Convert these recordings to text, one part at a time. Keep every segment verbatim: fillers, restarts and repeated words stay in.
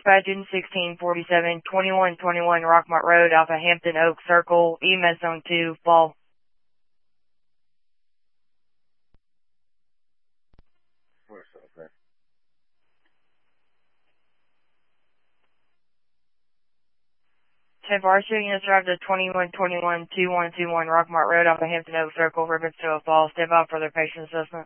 dispatching sixteen forty-seven, twenty-one twenty-one Rockmart Road, Alpha Hampton Oak Circle, E M S Zone two, fall. ten four, units arrived at twenty-one twenty-one, twenty-one twenty-one Rockmart Road, Alpha Hampton Oak Circle, Rivensdale Falls. Step out for their patient assessment.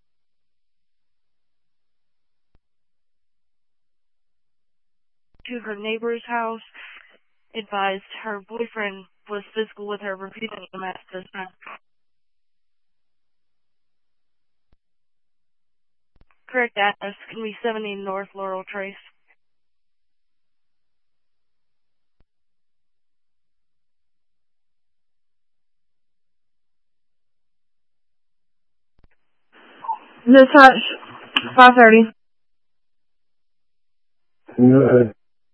To her neighbor's house, advised her boyfriend was physical with her, repeating E M S this time. Correct address can be seventy North Laurel Trace. Dispatch, five thirty. Good.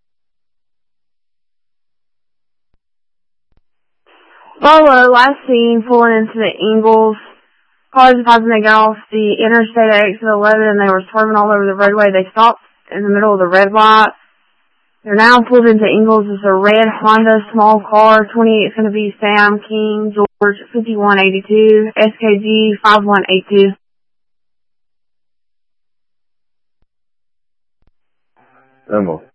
Follow, last seen pulling into the Ingalls. Cars advising they got off the interstate at exit eleven and they were swerving all over the roadway. They stopped in the middle of the red light. They're now pulled into Ingalls. It's a red Honda small car. twenty-eight is going to be Sam King, George, fifty-one eighty-two, S K G five one eight two. Emma.